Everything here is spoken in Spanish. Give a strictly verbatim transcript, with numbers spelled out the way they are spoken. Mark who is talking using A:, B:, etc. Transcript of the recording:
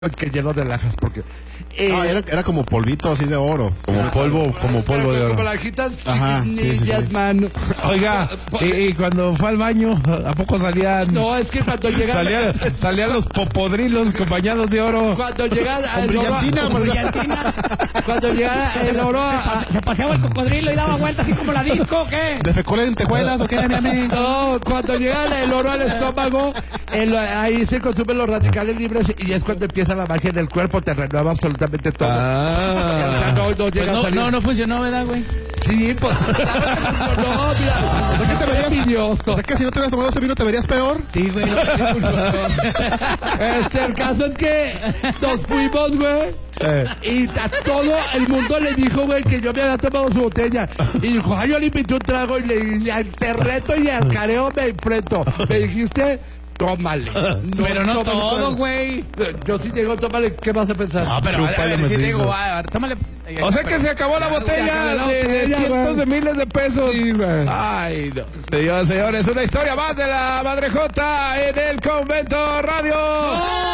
A: que llenó de lajas, porque eh,
B: no, era, era como polvito así de oro.
C: Como polvo, como polvo de oro.
A: Como lajitas
B: Ajá, sí, sí, sí.
A: mano.
C: Oiga, y, y cuando fue al baño, ¿a poco salían?
A: No, es que cuando llegaban
C: Salían, salían los popodrilos acompañados de oro.
A: cuando llegaba el oro,
B: brillantina,
A: con
B: ¿verdad?
A: brillantina, cuando llegaba el oro a-
D: Se paseaba el cocodrilo y daba vueltas así como la disco, ¿qué?
B: ¿De fecó lentejuelas o qué, mi amigo?
A: no, cuando llega el oro al estómago, el- ahí se consumen los radicales libres y es cuando empieza la magia en el cuerpo, te renueva absolutamente todo. O sea,
C: Ah.
A: no, no
D: Pues
A: llega a
D: no,
A: salir.
D: no, no funcionó, ¿verdad, güey?
A: Sí, pues claro que no, mira,
B: O sea, que te verías,
A: envidioso.
B: o sea que si no te hubieras tomado ese vino te verías peor.
D: Sí, güey.
A: Este, el caso es que nos fuimos, güey.
C: Eh.
A: Y a todo el mundo le dijo, güey, que yo me había tomado su botella. Y dijo, ay, yo le invité un trago y le dije, te reto y al careo me enfrento. Me dijiste, tómale. No,
D: Pero no
A: tómale,
D: todo,
A: tómale.
D: güey.
A: Yo sí digo, tómale, ¿qué vas a pensar?
D: No, pero a ver, a ver,
C: Chúpale,
D: sí
C: me
D: digo,
C: dijo.
D: va, tómale.
C: O sea que se acabó la botella
A: acabó la
C: de, de
A: botella,
C: cientos
A: güey.
C: de miles de pesos.
A: Sí, güey.
C: Ay, no. Señoras y señores, una historia más de la Madre Jota en el Convento Radio.